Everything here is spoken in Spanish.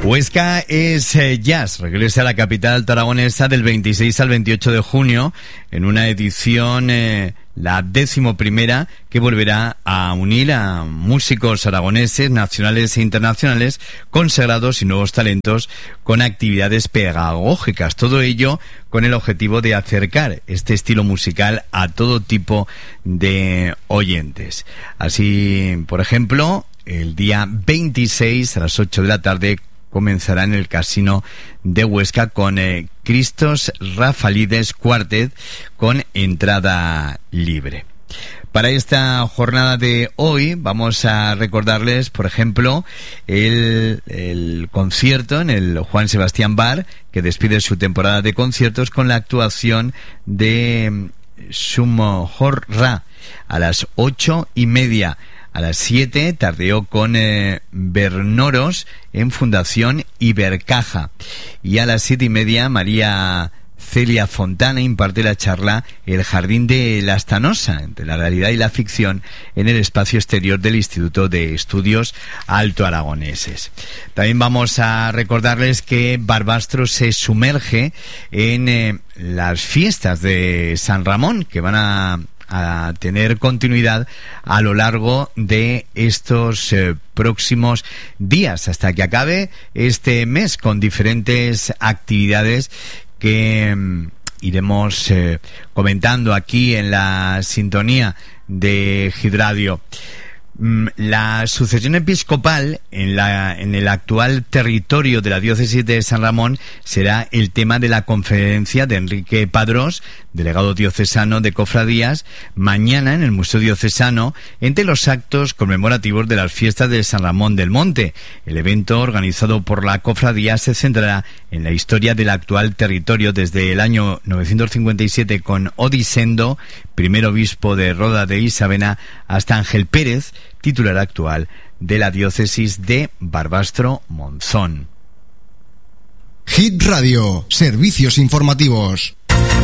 Huesca es Jazz. Regresa a la capital aragonesa del 26 al 28 de junio en una edición, la 11ª, que volverá a unir a músicos aragoneses, nacionales e internacionales, consagrados y nuevos talentos con actividades pedagógicas. Todo ello con el objetivo de acercar este estilo musical a todo tipo de oyentes. Así, por ejemplo, el día 26 a las 8 de la tarde comenzará en el Casino de Huesca con Cristos Rafalides Quartet con entrada libre. Para esta jornada de hoy vamos a recordarles, por ejemplo, el concierto en el Juan Sebastián Bar, que despide su temporada de conciertos con la actuación de Sumhor Ra a las 8:30. A las 7 tardeó con Bernoros en Fundación Ibercaja. Y a las 7:30 María Celia Fontana imparte la charla El Jardín de la Astanosa, entre la realidad y la ficción, en el espacio exterior del Instituto de Estudios Alto Aragoneses. También vamos a recordarles que Barbastro se sumerge en las fiestas de San Ramón, que van a tener continuidad a lo largo de estos próximos días, hasta que acabe este mes, con diferentes actividades que iremos comentando aquí en la sintonía de Hit Radio. La sucesión episcopal en el actual territorio de la diócesis de San Ramón será el tema de la conferencia de Enrique Padrós, delegado diocesano de Cofradías, mañana en el Museo Diocesano, entre los actos conmemorativos de las fiestas de San Ramón del Monte. El evento, organizado por la cofradía, se centrará en la historia del actual territorio desde el año 957 con Odisendo, primer obispo de Roda de Isabena, hasta Ángel Pérez, titular actual de la diócesis de Barbastro Monzón. Hit Radio, servicios informativos.